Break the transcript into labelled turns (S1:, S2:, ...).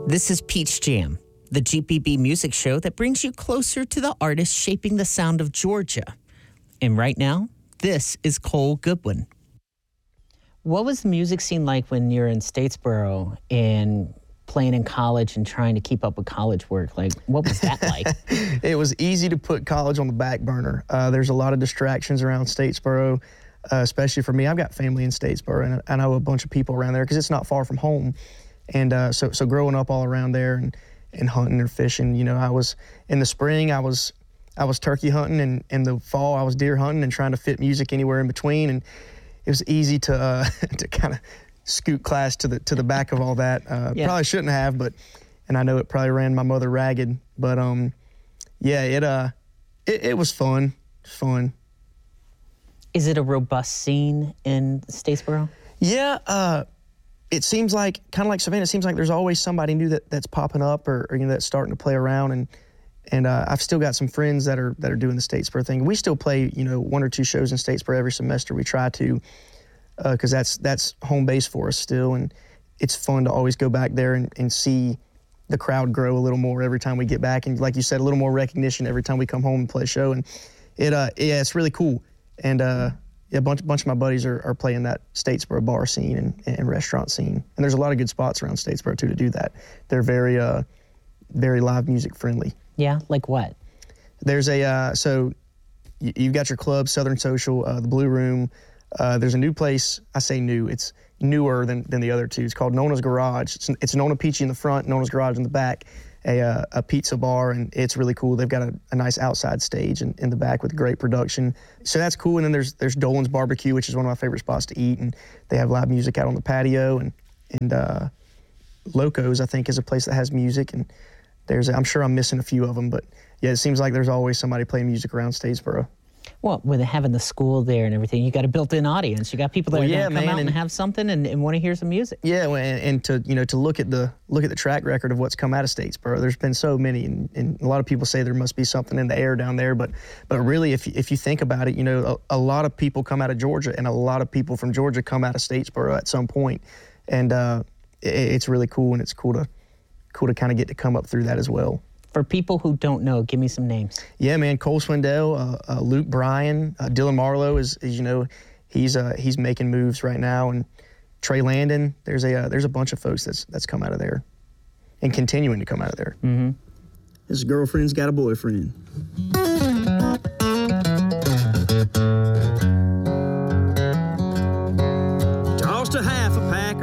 S1: This is Peach Jam, the GPB music show that brings you closer to the artists shaping the sound of Georgia. And right now, this is Cole Goodwin. What was the music scene like when you're in Statesboro and playing in college and trying to keep up with college work? Like, what was that like?
S2: It was easy to put college on the back burner. There's a lot of distractions around Statesboro, especially for me. I've got family in Statesboro, and I know a bunch of people around there because it's not far from home. And so growing up all around there and hunting or fishing, you know, I was in the spring, I was turkey hunting, and in the fall I was deer hunting and trying to fit music anywhere in between. And it was easy to kind of scoot class to the back of all that.
S1: Yeah.
S2: Probably shouldn't have, and I know it probably ran my mother ragged. But yeah, it was fun. Fun.
S1: Is it a robust scene in Statesboro?
S2: Yeah. It seems like, kind of like Savannah, it seems like there's always somebody new that's popping up or you know, that's starting to play around. And I've still got some friends that are doing the Statesboro thing. We still play, you know, 1 or 2 shows in Statesboro every semester. We try to, because that's home base for us still. And it's fun to always go back there and see the crowd grow a little more every time we get back. And like you said, a little more recognition every time we come home and play a show. And it's really cool. And a bunch of my buddies are playing that Statesboro bar scene and restaurant scene. And there's a lot of good spots around Statesboro, too, to do that. They're very, very live music friendly.
S1: Yeah, like what?
S2: There's so you've got your club, Southern Social, the Blue Room. There's a new place. I say new. It's newer than the other two. It's called Nona's Garage. It's Nona Peachy in the front, Nona's Garage in the back. A pizza bar, and it's really cool. They've got a nice outside stage in the back with great production. So that's cool. And then there's Dolan's Barbecue, which is one of my favorite spots to eat, and they have live music out on the patio. And Locos, I think, is a place that has music, and I'm sure I'm missing a few of them, but yeah, it seems like there's always somebody playing music around Statesboro.
S1: Well, with having the school there and everything, you got a built-in audience. You got people that are going to come out and have something and want to hear some music.
S2: Yeah, and to look at the track record of what's come out of Statesboro. There's been so many, and a lot of people say there must be something in the air down there, but really, if you think about it, you know, a lot of people come out of Georgia, and a lot of people from Georgia come out of Statesboro at some point, and it's really cool, and it's cool to kind of get to come up through that as well.
S1: For people who don't know, give me some names.
S2: Yeah, man, Cole Swindell, Luke Bryan, Dylan Marlowe is you know, he's making moves right now, and Trey Landon. There's a bunch of folks that's come out of there, and continuing to come out of there.
S1: Mm-hmm.
S2: His girlfriend's got a boyfriend.